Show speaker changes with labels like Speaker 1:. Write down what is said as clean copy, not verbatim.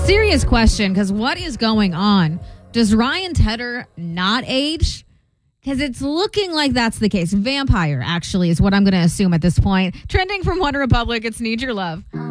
Speaker 1: Serious question, because what is going on? Does Ryan Tedder not age? Because it's looking like that's the case. Vampire, actually, is what I'm going to assume at this point. Trending from One Republic, it's Need Your Love.